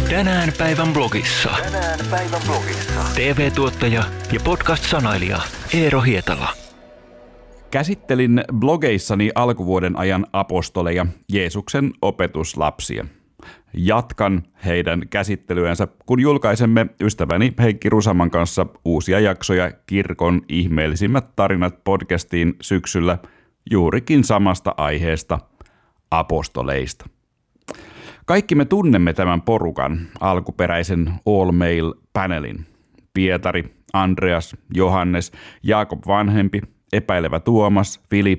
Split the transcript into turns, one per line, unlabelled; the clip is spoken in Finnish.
Tänään päivän blogissa. TV-tuottaja ja podcast-sanailija Eero Hietala.
Käsittelin blogeissani alkuvuoden ajan apostoleja, Jeesuksen opetuslapsia. Jatkan heidän käsittelyänsä, kun julkaisemme ystäväni Heikki Rusaman kanssa uusia jaksoja Kirkon ihmeellisimmät tarinat podcastiin syksyllä juurikin samasta aiheesta, apostoleista. Kaikki me tunnemme tämän porukan, alkuperäisen all-male-panelin. Pietari, Andreas, Johannes, Jaakob vanhempi, epäilevä Tuomas, Filippi,